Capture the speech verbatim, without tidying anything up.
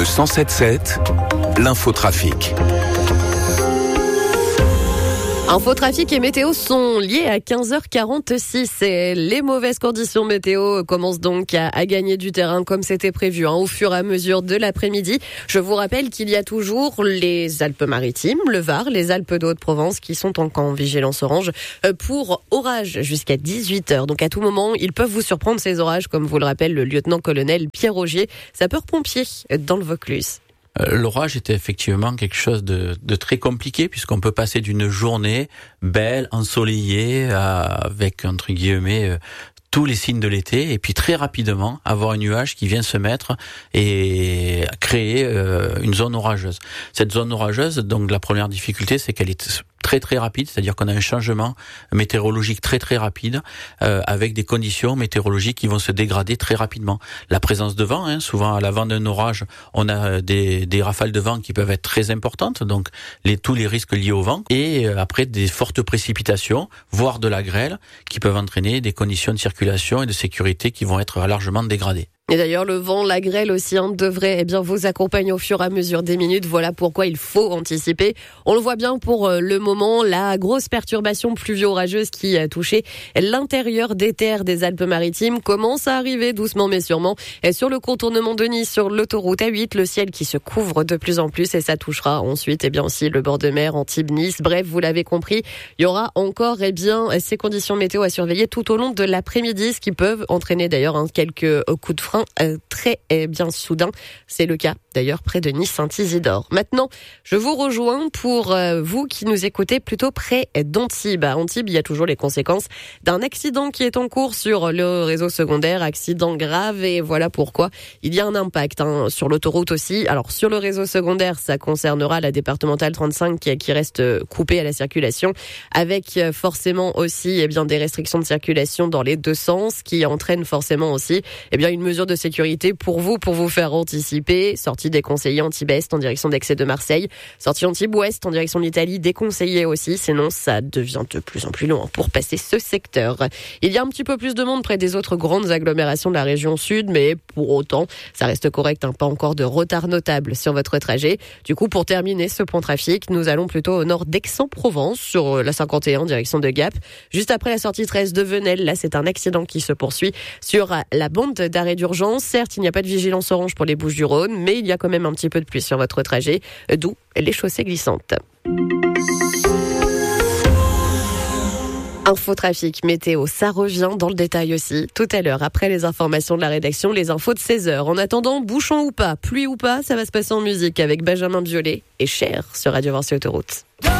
cent sept sept, l'infotrafic. Infotrafic et météo sont liés à quinze heures quarante-six et les mauvaises conditions météo commencent donc à, à gagner du terrain comme c'était prévu hein, au fur et à mesure de l'après-midi. Je vous rappelle qu'il y a toujours les Alpes-Maritimes, le Var, les Alpes de Haute-Provence qui sont encore en vigilance orange pour orage jusqu'à dix-huit heures. Donc à tout moment, ils peuvent vous surprendre ces orages comme vous le rappelle le lieutenant-colonel Pierre Rogier, sapeur-pompier dans le Vaucluse. L'orage était effectivement quelque chose de, de très compliqué puisqu'on peut passer d'une journée belle, ensoleillée, avec entre guillemets euh, tous les signes de l'été et puis très rapidement avoir un nuage qui vient se mettre et créer euh, une zone orageuse. Cette zone orageuse, donc la première difficulté, c'est qu'elle est très très rapide, c'est-à-dire qu'on a un changement météorologique très très rapide euh, avec des conditions météorologiques qui vont se dégrader très rapidement. La présence de vent, hein, souvent à l'avant d'un orage, on a des, des rafales de vent qui peuvent être très importantes, donc les, tous les risques liés au vent, et euh, après des fortes précipitations, voire de la grêle, qui peuvent entraîner des conditions de circulation et de sécurité qui vont être largement dégradées. Et d'ailleurs, le vent, la grêle aussi, hein, devrait eh bien, vous accompagner au fur et à mesure des minutes. Voilà pourquoi il faut anticiper. On le voit bien pour euh, le moment, la grosse perturbation pluvio-orageuse qui a touché l'intérieur des terres des Alpes-Maritimes commence à arriver doucement mais sûrement. Et sur le contournement de Nice, sur l'autoroute A huit, le ciel qui se couvre de plus en plus et ça touchera ensuite eh bien, aussi le bord de mer, Antibes, Nice. Bref, vous l'avez compris, il y aura encore eh bien, ces conditions météo à surveiller tout au long de l'après-midi, ce qui peuvent entraîner d'ailleurs hein, quelques coups de frein Euh, très eh bien soudain. C'est le cas d'ailleurs près de Nice-Saint-Isidore. Maintenant, je vous rejoins pour euh, vous qui nous écoutez plutôt près d'Antibes. À Antibes, il y a toujours les conséquences d'un accident qui est en cours sur le réseau secondaire, accident grave et voilà pourquoi il y a un impact hein, sur l'autoroute aussi. Alors sur le réseau secondaire, ça concernera la départementale trente-cinq qui, qui reste coupée à la circulation avec forcément aussi eh bien, des restrictions de circulation dans les deux sens qui entraînent forcément aussi eh bien, une mesure de sécurité pour vous, pour vous faire anticiper. Sortie déconseillée Antibes-Est en direction d'Aix et de Marseille. Sortie Antibes-Ouest en direction de l'Italie, déconseillée aussi. Sinon, ça devient de plus en plus long pour passer ce secteur. Il y a un petit peu plus de monde près des autres grandes agglomérations de la région sud, mais pour autant, ça reste correct. Hein, pas encore de retard notable sur votre trajet. Du coup, pour terminer ce point trafic, nous allons plutôt au nord d'Aix-en-Provence, sur la cinquante et un en direction de Gap. Juste après la sortie treize de Venelle, là, c'est un accident qui se poursuit sur la bande d'arrêt d'urgence. Certes, il n'y a pas de vigilance orange pour les Bouches-du-Rhône, mais il y a quand même un petit peu de pluie sur votre trajet, d'où les chaussées glissantes. Infotrafic, météo, ça revient dans le détail aussi. Tout à l'heure, après les informations de la rédaction, les infos de seize heures. En attendant, bouchon ou pas, pluie ou pas, ça va se passer en musique avec Benjamin Biolay et Cher sur Radio Vinci Autoroute.